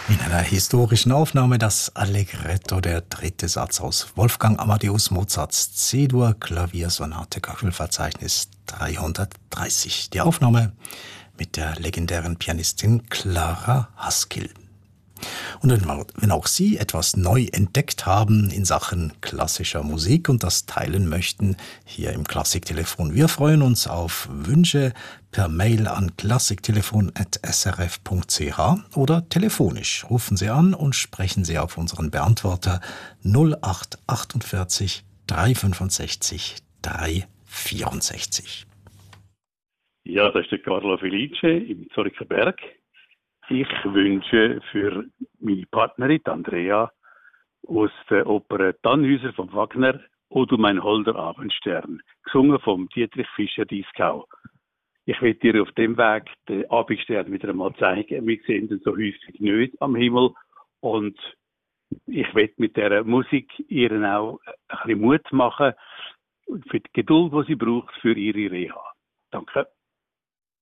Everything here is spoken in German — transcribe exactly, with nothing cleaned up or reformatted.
In einer historischen Aufnahme das Allegretto, der dritte Satz aus Wolfgang Amadeus Mozarts C-Dur Klaviersonate Köchelverzeichnis dreihundertdreißig. Die Aufnahme mit der legendären Pianistin Clara Haskell. Und wenn auch Sie etwas neu entdeckt haben in Sachen klassischer Musik und das teilen möchten, hier im Klassiktelefon. Wir freuen uns auf Wünsche per Mail an klassiktelefon at s r f punkt c h oder telefonisch. Rufen Sie an und sprechen Sie auf unseren Beantworter null acht achtundvierzig dreihundertfünfundsechzig dreihundertvierundsechzig. Ja, das ist der Carlo Felice im Zürcher Berg. Ich wünsche für meine Partnerin Andrea aus der Oper Tannhäuser von Wagner «O du mein holder Abendstern», gesungen vom Dietrich Fischer-Dieskau. Ich will dir auf dem Weg den Abendstern wieder einmal zeigen. Wir sehen ihn so häufig nicht am Himmel und ich will mit dieser Musik ihr auch ein bisschen Mut machen für die Geduld, die sie braucht für ihre Reha. Danke.